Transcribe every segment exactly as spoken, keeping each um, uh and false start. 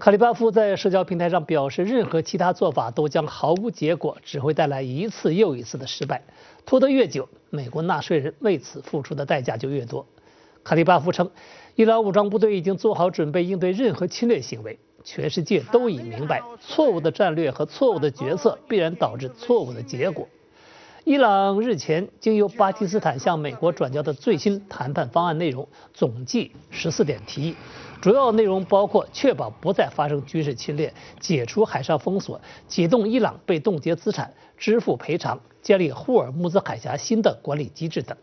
卡利巴夫在社交平台上表示，任何其他做法都将毫无结果，只会带来一次又一次的失败。拖得越久，美国纳税人为此付出的代价就越多。卡利巴夫称，伊朗武装部队已经做好准备应对任何侵略行为，全世界都已明白，错误的战略和错误的决策必然导致错误的结果。伊朗日前经由巴基斯坦向美国转交的最新谈判方案内容总计十四点提议，主要内容包括确保不再发生军事侵略、解除海上封锁、启动伊朗被冻结资产、支付赔偿、建立霍尔木兹海峡新的管理机制等。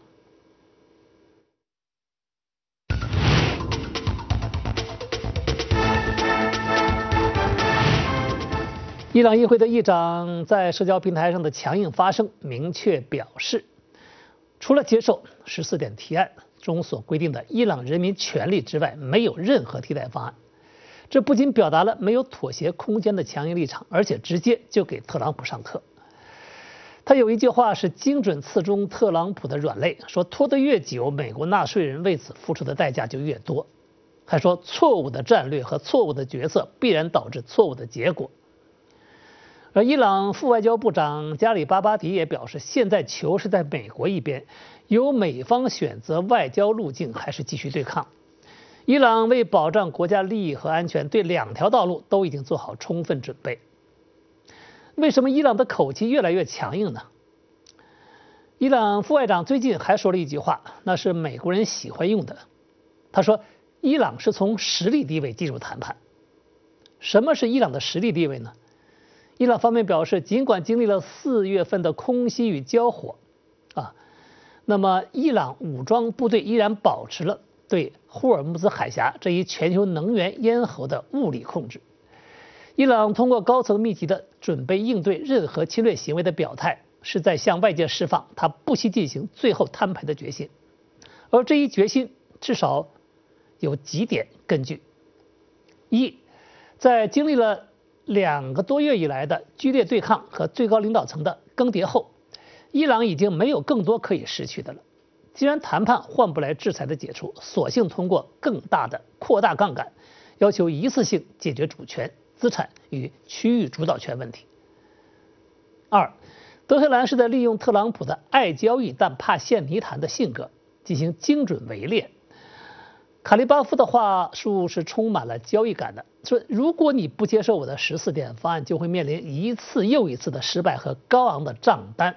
伊朗议会的议长在社交平台上的强硬发声，明确表示，除了接受十四点提案中所规定的伊朗人民权利之外，没有任何替代方案。这不仅表达了没有妥协空间的强硬立场，而且直接就给特朗普上课。他有一句话是精准刺中特朗普的软肋，说拖得越久，美国纳税人为此付出的代价就越多。还说错误的战略和错误的决策必然导致错误的结果。而伊朗副外交部长加里巴巴迪也表示，现在球是在美国一边，由美方选择外交路径还是继续对抗。伊朗为保障国家利益和安全，对两条道路都已经做好充分准备。为什么伊朗的口气越来越强硬呢？伊朗副外长最近还说了一句话，那是美国人喜欢用的。他说，伊朗是从实力地位进入谈判。什么是伊朗的实力地位呢？伊朗方面表示，尽管经历了四月份的空袭与交火，啊，那么伊朗武装部队依然保持了对霍尔木兹海峡这一全球能源咽喉的物理控制。伊朗通过高层密集的准备应对任何侵略行为的表态，是在向外界释放他不惜进行最后摊牌的决心。而这一决心至少有几点根据：一，在经历了两个多月以来的剧烈对抗和最高领导层的更迭后，伊朗已经没有更多可以失去的了。既然谈判换不来制裁的解除，索性通过更大的扩大杠杆，要求一次性解决主权、资产与区域主导权问题。二，德黑兰是在利用特朗普的爱交易但怕陷泥潭的性格进行精准围猎。卡利巴夫的话术是充满了交易感的，说如果你不接受我的十四点方案，就会面临一次又一次的失败和高昂的账单。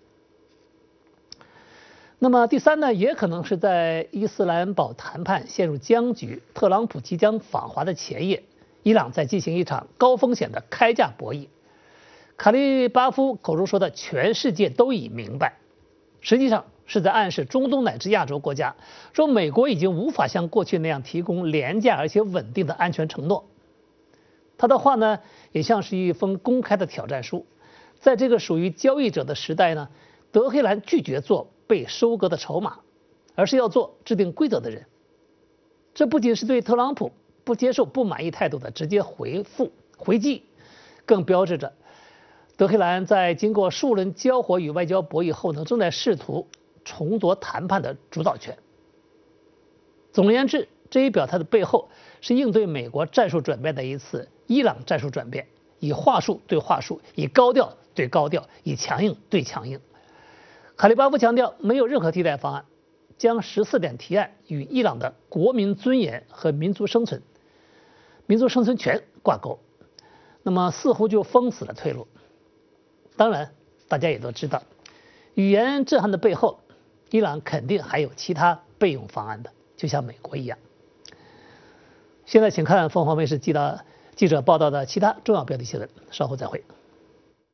那么第三呢，也可能是在伊斯兰堡谈判陷入僵局，特朗普即将访华的前夜，伊朗在进行一场高风险的开价博弈。卡利巴夫口中说的全世界都已明白，实际上是在暗示中东乃至亚洲国家，说美国已经无法像过去那样提供廉价而且稳定的安全承诺。他的话呢，也像是一封公开的挑战书。在这个属于交易者的时代呢，德黑兰拒绝做被收割的筹码，而是要做制定规则的人。这不仅是对特朗普不接受不满意态度的直接回复回击，更标志着德黑兰在经过数轮交火与外交博弈后呢，正在试图重夺谈判的主导权。总而言之，这一表态的背后是应对美国战术转变的一次伊朗战术转变，以话术对话术，以高调对高调，以强硬对强硬。卡利巴夫强调，没有任何替代方案，将十四点提案与伊朗的国民尊严和民族生存、民族生存权挂钩，那么似乎就封死了退路。当然，大家也都知道，语言震撼的背后，伊朗肯定还有其他备用方案的，就像美国一样。现在请看凤凰卫视记者记者报道的其他重要标题新闻，稍后再会。